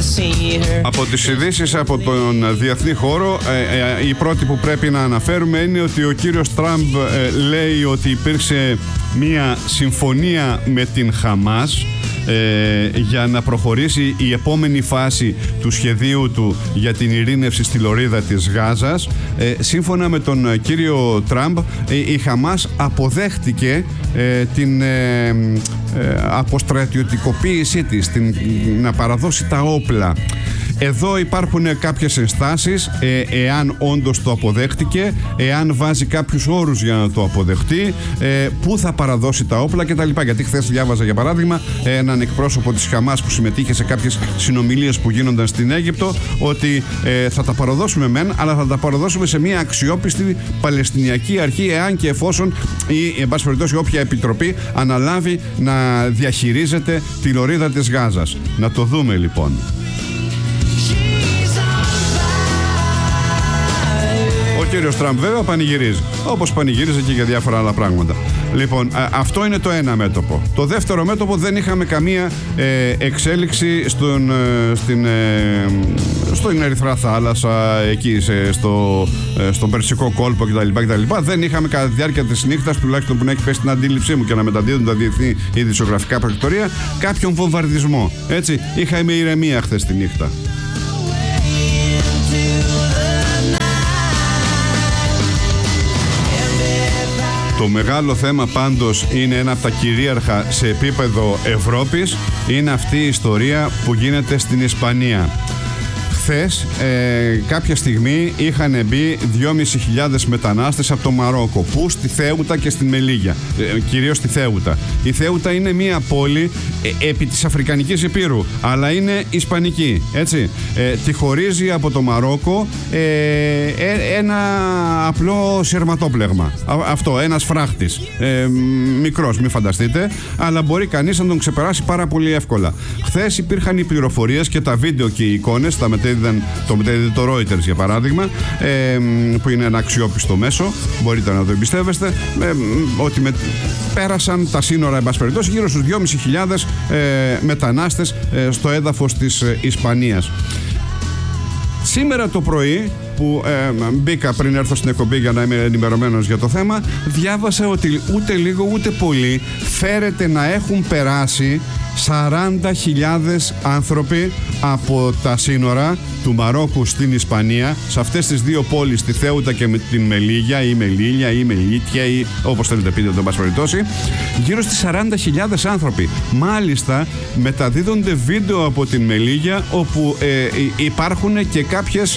Από τις ειδήσεις από τον διεθνή χώρο, η πρώτη που πρέπει να αναφέρουμε είναι ότι ο κύριος Τραμπ λέει ότι υπήρξε μία συμφωνία με την Χαμάς για να προχωρήσει η επόμενη φάση του σχεδίου του για την ειρήνευση στη λωρίδα της Γάζας. Σύμφωνα με τον κύριο Τραμπ, η Χαμάς αποδέχτηκε την αποστρατιωτικοποίησή της, να παραδώσει τα όπλα. Εδώ υπάρχουν κάποιες ενστάσεις, εάν όντως το αποδέχτηκε, εάν βάζει κάποιους όρους για να το αποδεχτεί, πού θα παραδώσει τα όπλα κτλ. Γιατί χθες διάβαζα, για παράδειγμα, έναν εκπρόσωπο της Χαμάς που συμμετείχε σε κάποιες συνομιλίες που γίνονταν στην Αίγυπτο, ότι θα τα παραδώσουμε μεν, αλλά θα τα παραδώσουμε σε μια αξιόπιστη Παλαιστινιακή αρχή, εάν και εφόσον ή, εν πάση περιπτώσει, όποια επιτροπή αναλάβει να διαχειρίζεται τη λωρίδα της Γάζας. Να το δούμε λοιπόν. Ο κύριος Τραμπ βέβαια πανηγυρίζει, όπως πανηγύριζε και για διάφορα άλλα πράγματα. Λοιπόν, αυτό είναι το ένα μέτωπο. Το δεύτερο μέτωπο, δεν είχαμε καμία εξέλιξη στην Ερυθρά Θάλασσα, εκεί στον Περσικό κόλπο κτλ. Δεν είχαμε κατά τη διάρκεια της νύχτας, τουλάχιστον που να έχει πέσει την αντίληψή μου και να μεταδίδουν τα διεθνή ειδησιογραφικά πρακτορία, κάποιον βομβαρδισμό. Έτσι, είχαμε ηρεμία χθες τη νύχτα. Το μεγάλο θέμα πάντως είναι ένα από τα κυρίαρχα σε επίπεδο Ευρώπης, είναι αυτή η ιστορία που γίνεται στην Ισπανία. Χθες κάποια στιγμή είχαν μπει 2.500 μετανάστες από το Μαρόκο, που στη Θέουτα και στη Μελίγια, κυρίως στη Θέουτα. Η Θέουτα είναι μια πόλη επί της Αφρικανικής Ηπείρου, αλλά είναι ισπανική, έτσι. Τη χωρίζει από το Μαρόκο ένα απλό σειρματόπλεγμα. Αυτό, ένας φράχτης, μικρός, μην φανταστείτε, αλλά μπορεί κανείς να τον ξεπεράσει πάρα πολύ εύκολα. Χθες υπήρχαν οι πληροφορίες και τα βίντεο και οι εικόνες, το μετέδιδε το Reuters για παράδειγμα, που είναι ένα αξιόπιστο μέσο, μπορείτε να το εμπιστεύεστε, ότι πέρασαν τα σύνορα, εν πάση περιπτώσει, γύρω στους 2.500 μετανάστες στο έδαφος της Ισπανίας. Σήμερα το πρωί, που μπήκα πριν έρθω στην εκπομπή για να είμαι ενημερωμένος για το θέμα, διάβασα ότι ούτε λίγο ούτε πολύ φέρεται να έχουν περάσει 40.000 άνθρωποι από τα σύνορα του Μαρόκου στην Ισπανία, σε αυτές τις δύο πόλεις, τη Θέουτα και την Μελίγια ή Μελίλια ή Μελίτια ή όπως θέλετε πείτε, το πάση περιπτώσει, γύρω στις 40.000 άνθρωποι. Μάλιστα μεταδίδονται βίντεο από την Μελίγια, όπου υπάρχουν και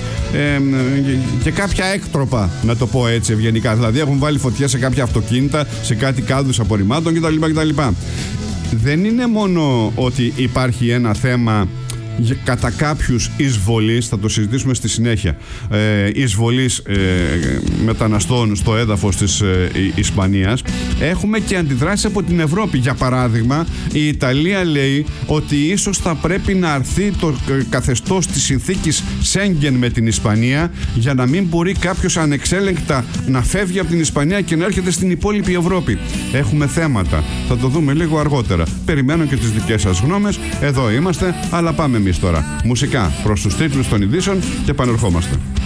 κάποια έκτροπα, να το πω έτσι ευγενικά. Δηλαδή έχουν βάλει φωτιά σε κάποια αυτοκίνητα, σε κάτι κάδους απορριμμάτων κτλ. Δεν είναι μόνο ότι υπάρχει ένα θέμα κατά κάποιους εισβολής, θα το συζητήσουμε στη συνέχεια, εισβολής μεταναστών στο έδαφος της Ισπανίας. Έχουμε και αντιδράσεις από την Ευρώπη. Για παράδειγμα, η Ιταλία λέει ότι ίσως θα πρέπει να αρθεί το καθεστώς της συνθήκης Σέγγεν με την Ισπανία, για να μην μπορεί κάποιος ανεξέλεγκτα να φεύγει από την Ισπανία και να έρχεται στην υπόλοιπη Ευρώπη. Έχουμε θέματα, θα το δούμε λίγο αργότερα. Περιμένω και τις δικές σας γνώμες. Εδώ είμαστε, αλλά πάμε εμείς τώρα μουσικά προς τους τίτλους των ειδήσεων και επανερχόμαστε.